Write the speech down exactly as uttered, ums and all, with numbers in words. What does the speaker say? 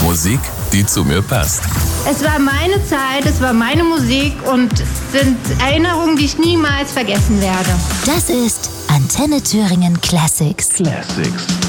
Musik, die zu mir passt. Es war meine Zeit, es war meine Musik und es sind Erinnerungen, die ich niemals vergessen werde. Das ist Antenne Thüringen Classics. Classics.